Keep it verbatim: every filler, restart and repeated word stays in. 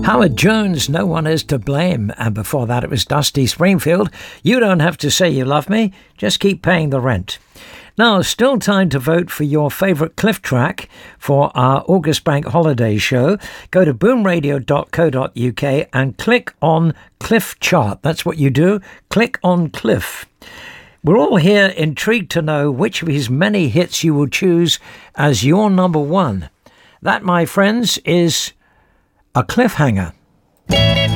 Howard Jones, No One Is to Blame. And before that, it was Dusty Springfield. You don't have to say you love me, just keep paying the rent. Now, still time to vote for your favourite Cliff track for our August Bank Holiday show. Go to boom radio dot co dot uk and click on Cliff Chart. That's what you do. Click on Cliff. We're all here intrigued to know which of his many hits you will choose as your number one. That, my friends, is a cliffhanger.